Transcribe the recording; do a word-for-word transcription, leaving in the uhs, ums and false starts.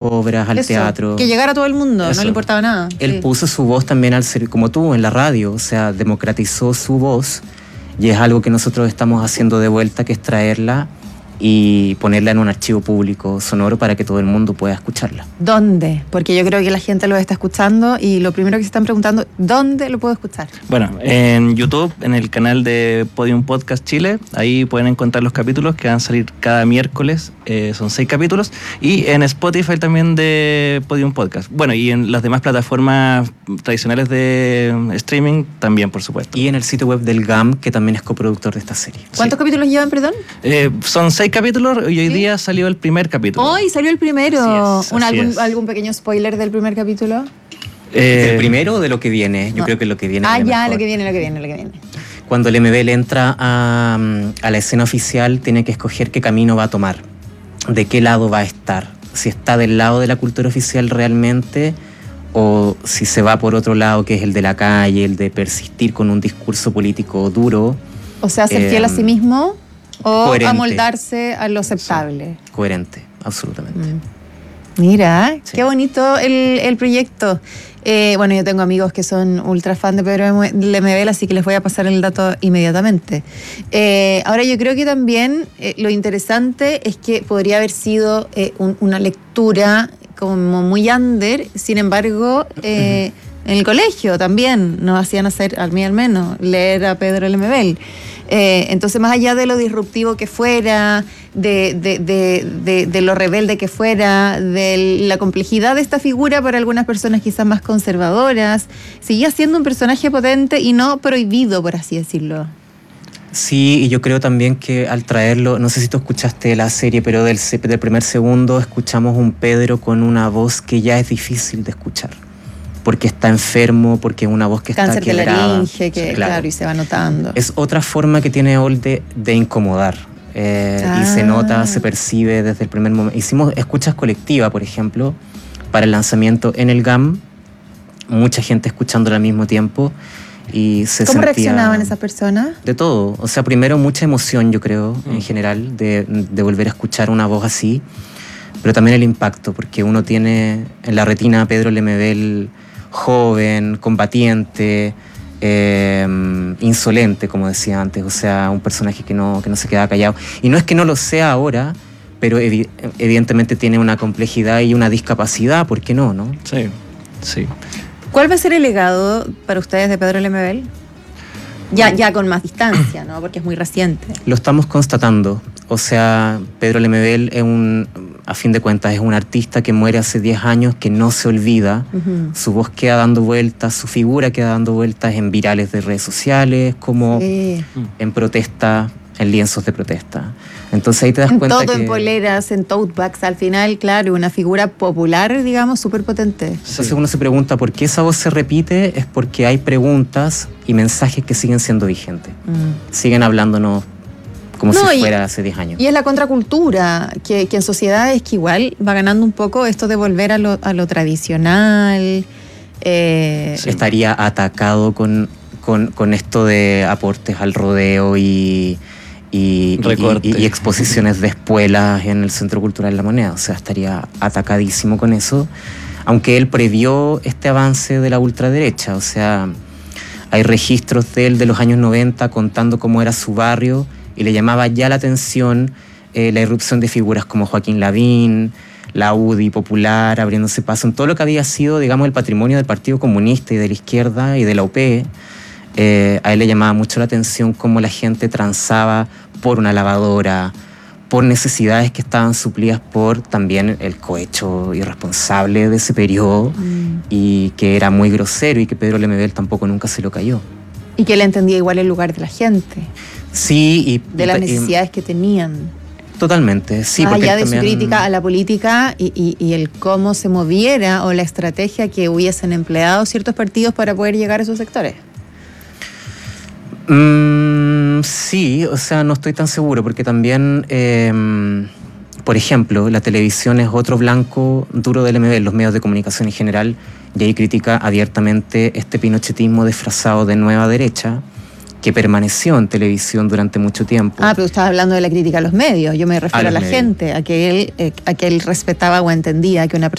obras, al Eso, teatro. Que llegara a todo el mundo, Eso. no le importaba nada. Él sí. puso su voz también al ser, como tú, en la radio, o sea, democratizó su voz y es algo que nosotros estamos haciendo de vuelta, que es traerla y ponerla en un archivo público sonoro para que todo el mundo pueda escucharla. ¿Dónde? Porque yo creo que la gente lo está escuchando y lo primero que se están preguntando, ¿dónde lo puedo escuchar? Bueno, en YouTube, en el canal de Podium Podcast Chile, ahí pueden encontrar los capítulos que van a salir cada miércoles, eh, son seis capítulos, y en Spotify también de Podium Podcast. Bueno, y en las demás plataformas tradicionales de streaming también, por supuesto. Y en el sitio web del G A M, que también es coproductor de esta serie. ¿Cuántos Sí. capítulos llevan, perdón? Eh, son seis capítulos y hoy ¿Sí? día salió el primer capítulo. Hoy salió el primero. Así es, ¿Un, así algún, es. ¿Algún pequeño spoiler del primer capítulo? Eh, ¿Del primero o de lo que viene? Yo no. creo que lo que viene. Ah, es lo ya, mejor. lo que viene, lo que viene, lo que viene. Cuando el M B L entra a, a la escena oficial, tiene que escoger qué camino va a tomar, de qué lado va a estar, si está del lado de la cultura oficial realmente o si se va por otro lado, que es el de la calle, el de persistir con un discurso político duro. O sea, ser Eh, fiel a sí mismo o coherente. amoldarse a lo aceptable. Coherente, absolutamente. Mm. Mira, Sí. qué bonito el, el proyecto. Eh, bueno, yo tengo amigos que son ultra fan de Pedro Lemebel, así que les voy a pasar el dato inmediatamente. Eh, ahora, yo creo que también eh, lo interesante es que podría haber sido eh, un- una lectura como muy under, sin embargo, eh, en el colegio también nos hacían hacer, a mí al menos, leer a Pedro Lemebel. Eh, entonces, más allá de lo disruptivo que fuera, de, de, de, de, de lo rebelde que fuera, de la complejidad de esta figura para algunas personas quizás más conservadoras, seguía siendo un personaje potente y no prohibido, por así decirlo. Sí, y yo creo también que al traerlo, no sé si tú escuchaste la serie, pero del, se- del primer segundo escuchamos un Pedro con una voz que ya es difícil de escuchar, porque está enfermo, porque es una voz que Cáncer está de quebrada. laringe, que Sí, claro. y se va notando. Es otra forma que tiene Ol de, de incomodar. eh, Ah. Y se nota, se percibe desde el primer momento. Hicimos escuchas colectivas, por ejemplo, para el lanzamiento en el G A M, mucha gente escuchándola al mismo tiempo y se ¿Cómo sentía reaccionaban esas personas? de todo. O sea, primero mucha emoción, yo creo, Mm. en general, de, de volver a escuchar una voz así, pero también el impacto, porque uno tiene en la retina a Pedro Lemebel joven, combatiente, eh, insolente, como decía antes, o sea, un personaje que no, que no se queda callado. Y no es que no lo sea ahora, pero evi- evidentemente tiene una complejidad y una discapacidad, ¿por qué no, no? Sí, sí. ¿Cuál va a ser el legado para ustedes de Pedro Lemebel? Ya, ya con más distancia, ¿no? Porque es muy reciente. Lo estamos constatando. O sea, Pedro Lemebel es un, a fin de cuentas, es un artista que muere hace diez años, que no se olvida. Ujú. Su voz queda dando vueltas, su figura queda dando vueltas en virales de redes sociales, como Sí. en protesta, en lienzos de protesta. Entonces ahí te das En cuenta todo, que... en poleras, en tote bags, al final, claro, una figura popular, digamos, súper potente. Entonces uno se pregunta por qué esa voz se repite, es porque hay preguntas y mensajes que siguen siendo vigentes. Mm. Siguen hablándonos como No, si y- fuera hace diez años. Y es la contracultura, que, que en sociedades que igual va ganando un poco esto de volver a lo, a lo tradicional. eh, Sí. Estaría atacado con, con, con esto de aportes al rodeo y, y, y- Recorte. y- y exposiciones de espuelas en el Centro Cultural La Moneda. O sea, estaría atacadísimo con eso, aunque él previó este avance de la ultraderecha. O sea, hay registros de él de los años noventa contando cómo era su barrio y le llamaba ya la atención eh, la irrupción de figuras como Joaquín Lavín, la U D I popular, abriéndose paso en todo lo que había sido, digamos, el patrimonio del Partido Comunista y de la izquierda y de la U P. Eh, a él le llamaba mucho la atención cómo la gente transaba por una lavadora, por necesidades que estaban suplidas por también el cohecho irresponsable de ese periodo mm. y que era muy grosero y que Pedro Lemebel tampoco nunca se lo cayó. Y que él entendía igual el lugar de la gente, Sí, y... de las y- necesidades que tenían. Totalmente, sí. Más porque allá de también- su crítica a la política y, y- y el cómo se moviera o la estrategia que hubiesen empleado ciertos partidos para poder llegar a esos sectores. Mm, sí, o sea, no estoy tan seguro porque también, eh, por ejemplo, la televisión es otro blanco duro del M B, los medios de comunicación en general, y ahí critica abiertamente este pinochetismo disfrazado de nueva derecha que permaneció en televisión durante mucho tiempo. Ah, pero estaba hablando de la crítica a los medios. Yo me refiero a, los la medios. gente, a que él, eh, a que él respetaba o entendía que una